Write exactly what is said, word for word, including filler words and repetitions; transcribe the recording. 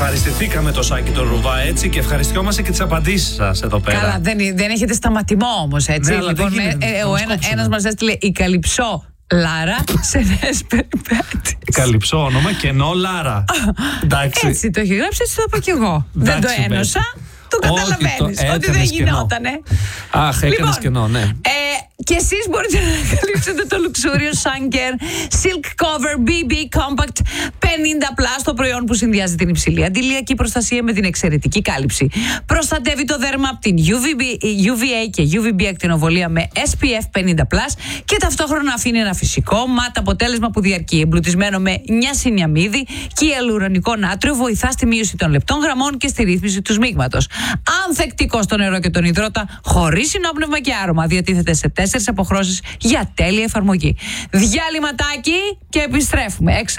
Ευχαριστηθήκαμε το Σάκη τον Ρουβά, έτσι, και ευχαριστιόμαστε και τις απαντήσεις σας εδώ πέρα. Καλά, δεν, δεν έχετε σταματημό όμως, έτσι. Ναι, λοιπόν, γίνεται, ε, ο ένα, ένας μας έστειλε η Καλυψό Λάρα σε νέες περιπέτειες. Καλυψό όνομα, κενό Λάρα. Εντάξει. Έτσι το έχει γράψει, έτσι το είπα κι εγώ. Δεν το ένωσα. Το καταλαβαίνεις ότι δεν γινότανε. Αχ, έκανες Λοιπόν, κενό, ναι. Ε, και εσείς μπορείτε να καλύψετε το Luxurious Sunker Silk Cover μπι μπι Compact πενήντα πλας, το προϊόν που συνδυάζει την υψηλή αντιλιακή προστασία με την εξαιρετική κάλυψη. Προστατεύει το δέρμα από την γιου βι μπι, γιου βι έι και γιου βι μπι ακτινοβολία με ες πι εφ πενήντα πλας και ταυτόχρονα αφήνει ένα φυσικό ματ αποτέλεσμα που διαρκεί, εμπλουτισμένο με νιασινιαμίδι και ιαλουρονικό νάτριο, βοηθά στη μείωση των λεπτών γραμμών και στη ρύθμιση του σμίγματος. Ανθεκτικό στο νερό και τον υδρότα, χωρίς συνόπνευμα και άρωμα. Διατίθεται σε τέσσερις αποχρώσεις για τέλεια εφαρμογή. Διαλυματάκι και επιστρέφουμε.